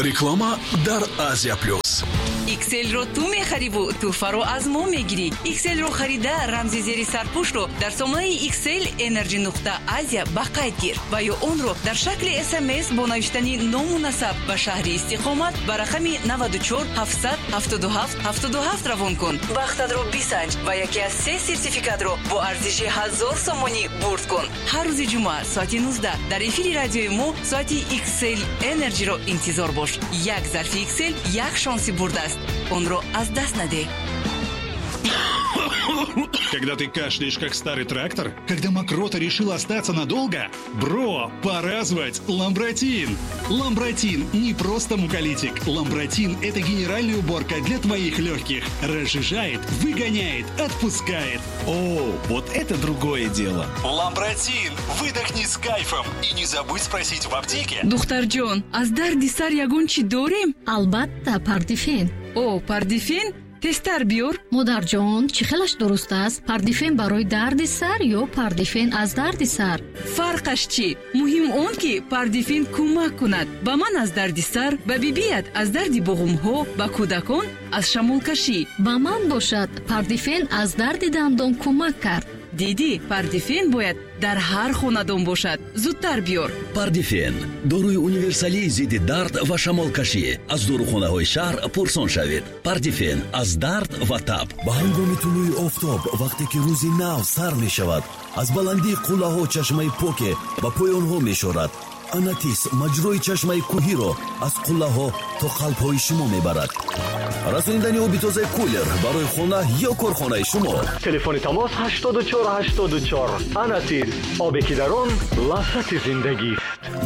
реклама дар Азия Плюс. XL-ро ту мехарибу туҳфаро аз мо мегирӣ. XL-ро харида рамзи зери сарпӯшро дар сомонаи XL Energy.Asia ба қайд гир ва ё онро дар шакли SMS бо навиштани ному насаб ва шаҳри истиқомат ба рақами 94 700 77 77 равон кун. Вақтатро бисанҷ ва яке аз 3 сертификатро бо арзиши 1000 сомонӣ бурд кун. ҳар рӯзи ҷумъа соати 19 дар эфири радиои мо соати XL Energy-ро интизор бош. Як зарфи XL, як шонси бурд аст. Онро аз даст наде. Когда ты кашляешь, как старый трактор, когда мокрота решила остаться надолго, бро, пора звать Ламбротин. Ламбротин не просто муколитик. Ламбротин – это генеральная уборка для твоих легких. Разжижает, выгоняет, отпускает. О, вот это другое дело. Ламбротин. Выдохни с кайфом. И не забудь спросить в аптеке. духтарҷон, аз дарди сар ягон чӣ дорем? албатта пардифен. О, пардифен? тестар биёр. модарҷон, чӣ хелаш дуруст аст? Пардифен барои дарди сар ё пардифен аз дарди сар? фарқаш чӣ? муҳим он ки пардифен кӯмак кунад ба ман аз дарди сар, ба бибият аз дарди буғумҳо, ба кӯдакон аз шамолкашӣ. ба ман бошад пардифен аз дарди дандон кӯмак кард. диди, пардифен бояд дар ҳар хонадон бошад. зудтар биёр. пардифен доруи универсалии зидди дард ва шамолкашӣ. аз дорухонаҳои шаҳр пурсон шавед. пардифен аз дард ва таб. ба ҳангоми тулӯи офтоб, вақте ки рӯзи нав сар мешавад, аз баландии қуллаҳо чашмаи поке ба поёнҳо мешорад. анатис маҷрои чашмаи кӯҳиро аз қуллаҳо то қалбҳои шумо мебарад. расониндани оби тозаи кулер барои хона ё корхонаи шумо. телефони тамос 8484. анатис, обе ки дар он лаззати зиндагист.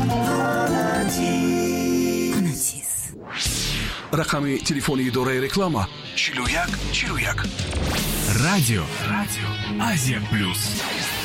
Рақами телефони идораи реклама 41 41. Радио Азия Плюс.